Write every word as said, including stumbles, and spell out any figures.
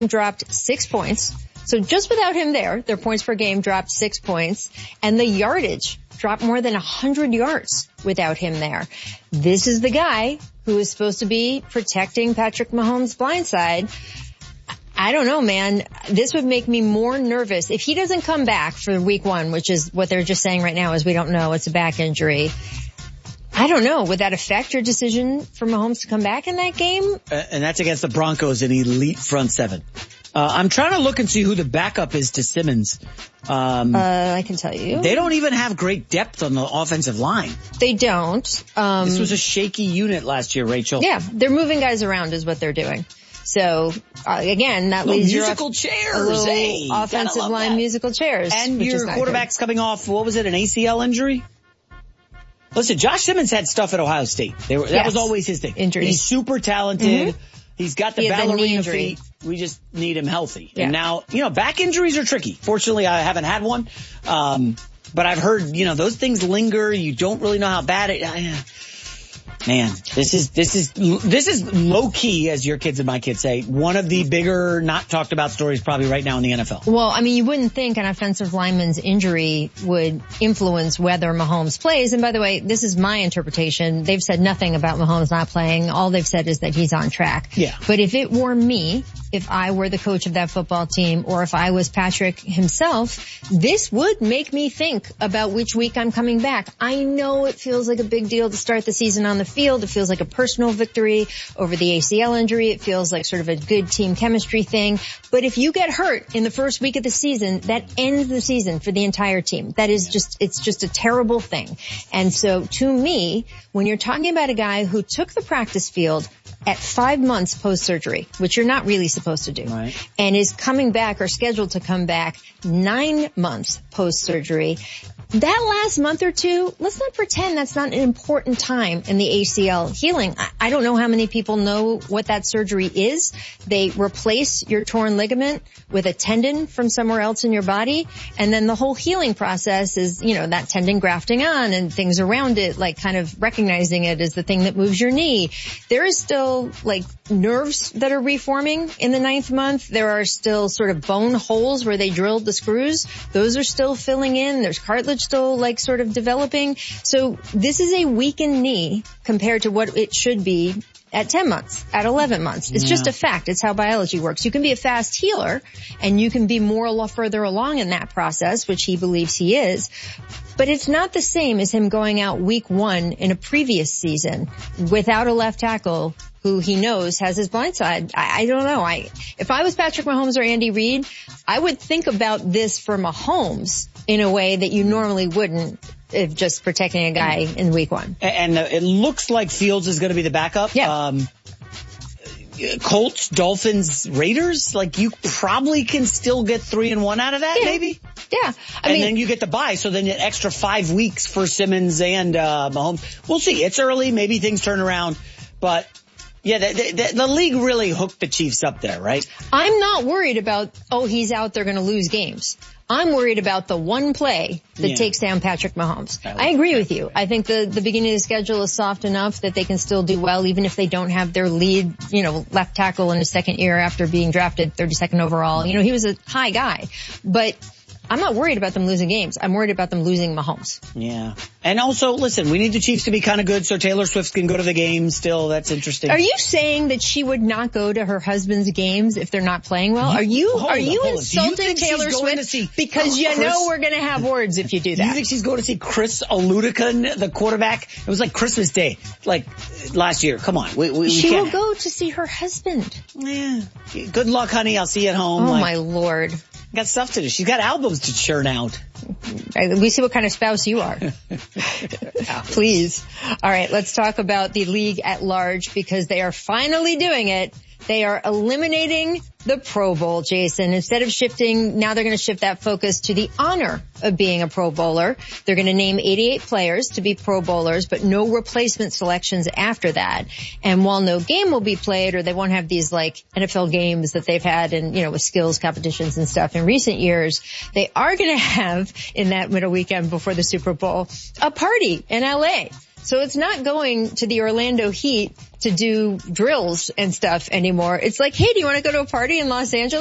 dropped six points. So just without him there, their points per game dropped six points, and the yardage dropped more than one hundred yards without him there. This is the guy who is supposed to be protecting Patrick Mahomes' blindside. I don't know, man. This would make me more nervous. If he doesn't come back for week one, which is what they're just saying right now is we don't know, it's a back injury. I don't know. Would that affect your decision for Mahomes to come back in that game? Uh, and that's against the Broncos, an elite front seven. Uh, I'm trying to look and see who the backup is to Simmons. Um, uh, I can tell you. They don't even have great depth on the offensive line. They don't. Um, this was a shaky unit last year, Rachel. Yeah, they're moving guys around is what they're doing. So, uh, again, that little leaves musical your chairs. A little hey, offensive line that. musical chairs. And your quarterback's good. Coming off, what was it, an A C L injury? Listen, Josh Simmons had stuff at Ohio State. They were, that yes. was always his thing. Injuries. He's super talented. Mm-hmm. He's got the he ballerina feet. We just need him healthy. Yeah. And now, you know, back injuries are tricky. Fortunately, I haven't had one. Um, but I've heard, you know, those things linger. You don't really know how bad it, uh, man, this is, this is, this is low key, as your kids and my kids say, one of the bigger, not talked about stories probably right now in the N F L. Well, I mean, you wouldn't think an offensive lineman's injury would influence whether Mahomes plays. And by the way, this is my interpretation. They've said nothing about Mahomes not playing. All they've said is that he's on track. Yeah. But if it were me, if I were the coach of that football team, or if I was Patrick himself, this would make me think about which week I'm coming back. I know it feels like a big deal to start the season on the field. It feels like a personal victory over the A C L injury. It feels like sort of a good team chemistry thing. But if you get hurt in the first week of the season, that ends the season for the entire team. That is just, it's just a terrible thing. And so to me, when you're talking about a guy who took the practice field at five months post-surgery, which you're not really supposed to do, right, and is coming back or scheduled to come back nine months post-surgery, that last month or two, let's not pretend that's not an important time in the A C L healing. I don't know how many people know what that surgery is. They replace your torn ligament with a tendon from somewhere else in your body, and then the whole healing process is, you know, that tendon grafting on and things around it, like kind of recognizing it as the thing that moves your knee. There is still, like, nerves that are reforming in the ninth month. There are still sort of bone holes where they drilled the screws. Those are still filling in. There's cartilage still, like, sort of developing. So this is a weakened knee compared to what it should be at ten months, at eleven months. It's yeah. just a fact. It's how biology works. You can be a fast healer, and you can be more a lot further along in that process, which he believes he is. But it's not the same as him going out week one in a previous season without a left tackle who he knows has his blind side. I, I don't know. I, if I was Patrick Mahomes or Andy Reid, I would think about this for Mahomes in a way that you normally wouldn't if just protecting a guy in week one. And, and it looks like Fields is going to be the backup. Yeah. Um, Colts, Dolphins, Raiders, like you probably can still get three and one out of that, yeah. maybe. Yeah, I and mean, then you get the bye, so then an extra five weeks for Simmons and uh Mahomes. We'll see. It's early, maybe things turn around, but yeah, the, the, the league really hooked the Chiefs up there, right? I'm not worried about, oh, he's out, they're going to lose games. I'm worried about the one play that yeah. takes down Patrick Mahomes. I agree with you. I think the, the beginning of the schedule is soft enough that they can still do well, even if they don't have their lead, you know, left tackle in his second year after being drafted thirty-second overall. You know, he was a high guy. But I'm not worried about them losing games. I'm worried about them losing Mahomes. Yeah. And also, listen, we need the Chiefs to be kind of good so Taylor Swift can go to the games still. That's interesting. Are you saying that she would not go to her husband's games if they're not playing well? Are you, hold are on, you hold insulting you Taylor Swift? See, because you Chris, know we're going to have words if you do that. Do you think she's going to see Chris Oludekan, the quarterback? It was like Christmas Day, like last year. Come on. We, we, she we will can't. go to see her husband. Yeah. Good luck, honey. I'll see you at home. Oh, like, my Lord. Got stuff to do. She's got albums to churn out. We see what kind of spouse you are. Please. All right, let's talk about the league at large because they are finally doing it. They are eliminating the Pro Bowl, Jason. Instead of shifting, now they're going to shift that focus to the honor of being a Pro Bowler. They're going to name eighty-eight players to be Pro Bowlers, but no replacement selections after that. And while no game will be played, or they won't have these like N F L games that they've had and, you know, with skills competitions and stuff in recent years, they are going to have in that middle weekend before the Super Bowl a party in L A. So it's not going to the Orlando Heat to do drills and stuff anymore. It's like, hey, do you want to go to a party in Los Angeles?